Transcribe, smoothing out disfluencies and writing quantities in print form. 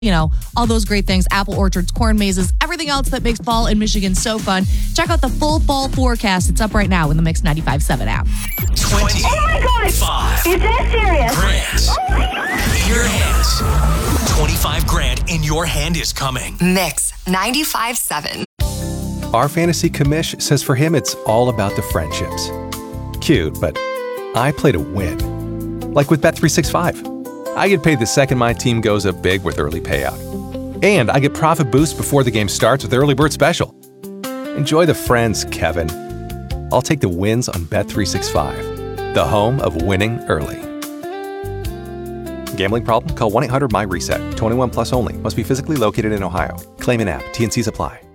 all those great things, apple orchards, corn mazes, everything else that makes fall in Michigan so fun. Check out the full fall forecast. It's up right now in the Mix 95.7 app. 20. Oh my God. 5. Is that serious? Grand. Oh my God. In your hands. 25 grand in your hand is coming. Mix 95.7. Our fantasy commish says for him it's all about the friendships. Cute, but I play to win. Like with Bet365. I get paid the second my team goes up big with early payout. And I get profit boost before the game starts with Early Bird Special. Enjoy the friends, Kevin. I'll take the wins on Bet365, the home of winning early. Gambling problem? Call 1-800-MY-RESET. 21 plus only. Must be physically located in Ohio. Claim an app. T&Cs apply.